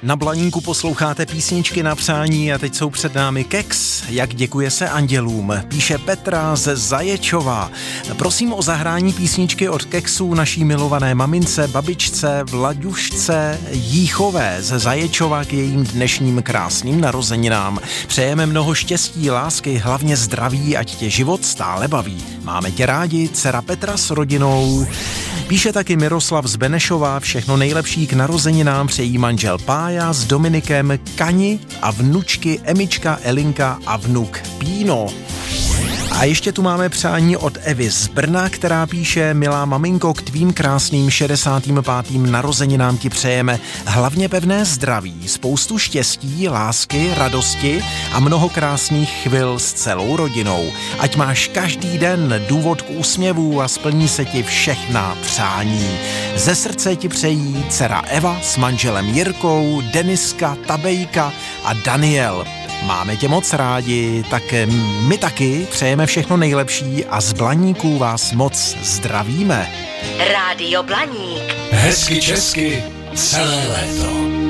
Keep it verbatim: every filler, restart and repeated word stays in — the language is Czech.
Na Blaníku posloucháte písničky na přání a teď jsou před námi Keks, jak děkuje se andělům, píše Petra ze Zaječova. Prosím o zahrání písničky od Keksů naší milované mamince, babičce Vlaďušce Jíchové ze Zaječova k jejím dnešním krásným narozeninám. Přejeme mnoho štěstí, lásky, hlavně zdraví, ať tě život stále baví. Máme tě rádi, dcera Petra s rodinou. Píše taky Miroslav z Benešova, všechno nejlepší k narozeninám přejí manžel Pája s Dominikem, Kani a vnučky Emička, Elinka a vnuk Píno. A ještě tu máme přání od Evy z Brna, která píše: milá maminko, k tvým krásným šedesátým pátým narozeninám ti přejeme hlavně pevné zdraví, spoustu štěstí, lásky, radosti a mnoho krásných chvil s celou rodinou. Ať máš každý den důvod k úsměvu a splní se ti všechna přání. Ze srdce ti přejí dcera Eva s manželem Jirkou, Deniska, Tabejka a Daniel. Máme tě moc rádi, tak my taky přejeme všechno nejlepší a z Blaníků vás moc zdravíme. Rádio Blaník. Hezky česky celé léto.